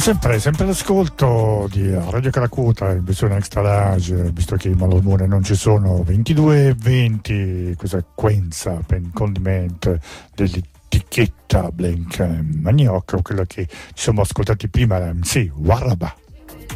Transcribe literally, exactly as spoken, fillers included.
Sempre, sempre l'ascolto di Radio Calacuta in versione extra large, visto che i Malomune non ci sono. Ventidue e venti, questa Quenza per condimento dell'etichetta Blank Manioc, quello che ci siamo ascoltati prima era M C Warraba.